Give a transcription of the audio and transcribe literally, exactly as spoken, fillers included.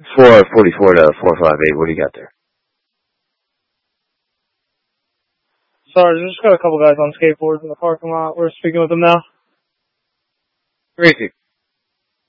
four forty-four to four fifty-eight. What do you got there? Sorry, just got a couple guys on skateboards in the parking lot. We're speaking with them now. Gracie.